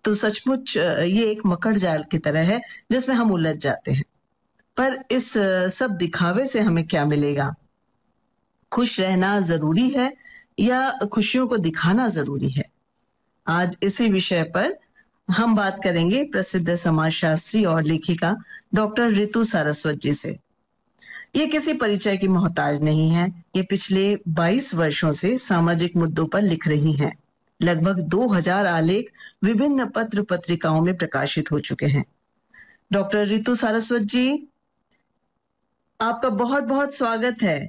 तो सचमुच ये एक मकड़ जाल की तरह है जिसमें हम उलझ जाते हैं। पर इस सब दिखावे से हमें क्या मिलेगा? खुश रहना ज़रूरी है या खुशियों को दिखाना ज़रूरी है? आज इसी विषय पर हम बात करेंगे प्रसिद्ध समाजशास्त्री और लेखिका डॉक्टर रितु सारस्वत जी से। ये किसी परिचय की मोहताज नहीं है। ये पिछले 22 वर्षों से सामाजिक मुद्दों पर लिख रही हैं। लगभग 2000 आलेख विभिन्न पत्र पत्रिकाओं में प्रकाशित हो चुके हैं। डॉक्टर रितु सारस्वत जी, आपका बहुत बहुत स्वागत है।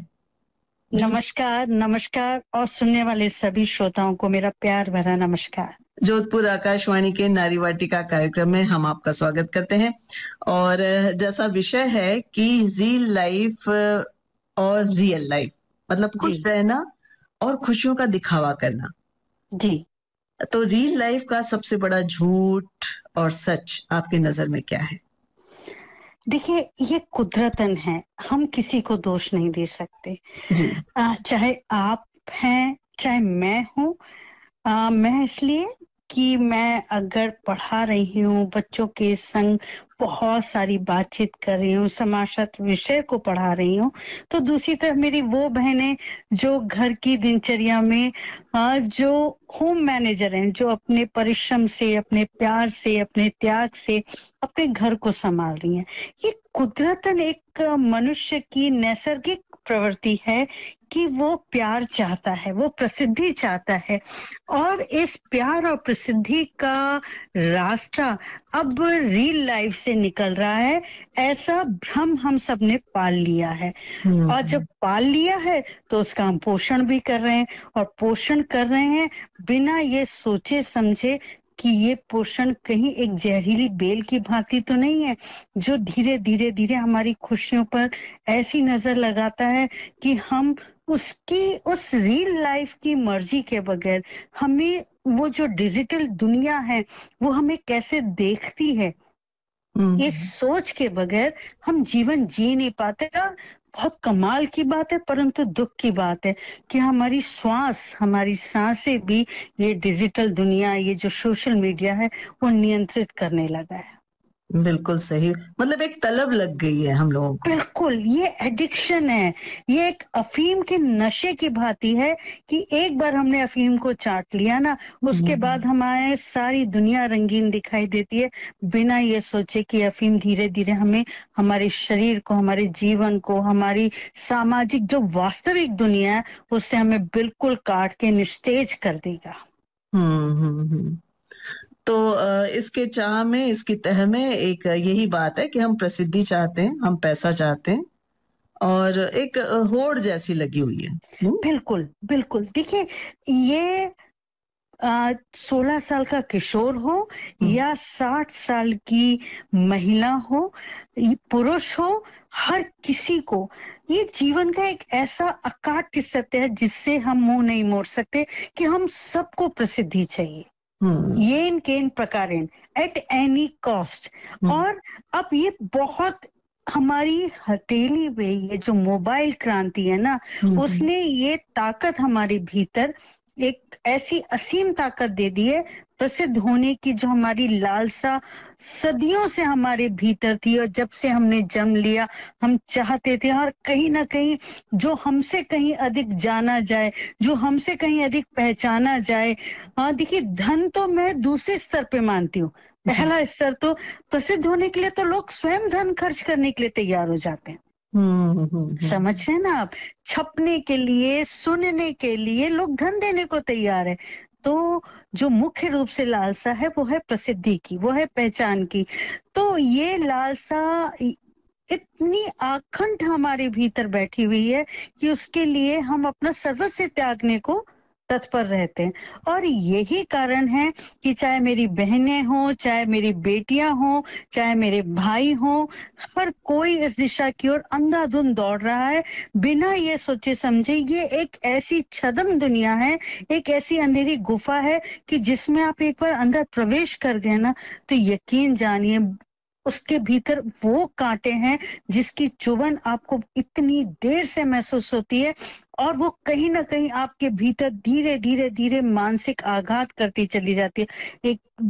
नमस्कार, नमस्कार और सुनने वाले सभी श्रोताओं को मेरा प्यार भरा नमस्कार। जोधपुर आकाशवाणी के नारी वाटिका कार्यक्रम में हम आपका स्वागत करते हैं और जैसा विषय है कि रियल लाइफ और रियल लाइफ मतलब खुश जी, रहना और खुशियों का दिखावा करना। जी। तो रियल लाइफ का सबसे बड़ा झूठ और सच आपकी नजर में क्या है? देखिए, ये कुदरतन है, हम किसी को दोष नहीं दे सकते। जी। चाहे आप हैं, चाहे मैं हूँ। मैं इसलिए कि मैं अगर पढ़ा रही हूँ, बच्चों के संग बहुत सारी बातचीत कर रही हूँ, समाजशास्त्र विषय को पढ़ा रही हूँ, तो दूसरी तरफ मेरी वो बहनें जो घर की दिनचर्या में जो होम मैनेजर हैं, जो अपने परिश्रम से, अपने प्यार से, अपने त्याग से अपने घर को संभाल रही हैं। ये कुदरतन एक मनुष्य की नैसर्गिक प्रवृत्ति है कि वो प्यार चाहता है, वो प्रसिद्धि चाहता है और इस प्यार और प्रसिद्धि का रास्ता अब रियल लाइफ से निकल रहा है। ऐसा भ्रम हम सब ने पाल लिया है और जब पाल लिया है तो उसका हम पोषण भी कर रहे हैं और पोषण कर रहे हैं बिना ये सोचे समझे कि ये पोषण कहीं एक जहरीली बेल की भांति तो नहीं है जो धीरे धीरे धीरे हमारी खुशियों पर ऐसी नजर लगाता है कि हम उसकी उस रियल लाइफ की मर्जी के बगैर हमें वो जो डिजिटल दुनिया है वो हमें कैसे देखती है इस सोच के बगैर हम जीवन जी नहीं पाते। और बहुत कमाल की बात है परंतु दुख की बात है कि हमारी सांसें भी ये डिजिटल दुनिया, ये जो सोशल मीडिया है वो नियंत्रित करने लगा है। बिल्कुल सही। मतलब एक तलब लग गई है हम लोगों को। बिल्कुल, ये एडिक्शन है। ये एक अफीम के नशे की भांति है कि एक बार हमने अफीम को चाट लिया ना, उसके बाद हमारे सारी दुनिया रंगीन दिखाई देती है, बिना ये सोचे कि अफीम धीरे-धीरे हमें, हमारे शरीर को, हमारे जीवन को, हमारी सामाजिक जो वास्तविक दुनिया है, उससे हमें बिल्कुल काट के निस्तेज कर देगा। हम्म। तो इसके चाह में, इसकी तह में एक यही बात है कि हम प्रसिद्धि चाहते हैं, हम पैसा चाहते हैं और एक होड़ जैसी लगी हुई है। बिल्कुल, बिल्कुल। देखिए, ये 16 साल का किशोर हो या 60 साल की महिला हो, पुरुष हो, हर किसी को ये जीवन का एक ऐसा अकाट्य सत्य है जिससे हम मुंह नहीं मोड़ सकते कि हम सबको प्रसिद्धि चाहिए। येन केन प्रकारेण, एट एनी कॉस्ट। और अब ये बहुत हमारी हथेली पे ये जो मोबाइल क्रांति है ना, उसने ये ताकत हमारे भीतर एक ऐसी असीम ताकत दे दी है प्रसिद्ध होने की, जो हमारी लालसा सदियों से हमारे भीतर थी और जब से हमने जन्म लिया हम चाहते थे और कहीं ना कहीं जो हमसे कहीं अधिक जाना जाए, जो हमसे कहीं अधिक पहचाना जाए। हाँ, देखिए, धन तो मैं दूसरे स्तर पे मानती हूँ। पहला स्तर तो प्रसिद्ध होने के लिए तो लोग स्वयं धन खर्च करने के लिए तैयार हो जाते हैं। समझ रहे हैं ना आप? छपने के लिए, सुनने के लिए लोग धन देने को तैयार है। तो जो मुख्य रूप से लालसा है वो है प्रसिद्धि की, वो है पहचान की। तो ये लालसा इतनी आखंड हमारे भीतर बैठी हुई है कि उसके लिए हम अपना सर्वस्व त्यागने को तत्पर रहते हैं। और यही कारण है कि चाहे मेरी बहनें हों, चाहे मेरी बेटियां हों, चाहे मेरे भाई हों, हर कोई इस दिशा की ओर अंधाधुंध दौड़ रहा है बिना ये सोचे समझे। ये एक ऐसी छद्म दुनिया है, एक ऐसी अंधेरी गुफा है कि जिसमें आप एक बार अंदर प्रवेश कर गए ना, तो यकीन जानिए उसके भीतर वो कांटे हैं जिसकी चुभन आपको इतनी देर से महसूस होती है और वो कहीं ना कहीं आपके भीतर धीरे धीरे धीरे मानसिक आघात करती चली जाती है। एक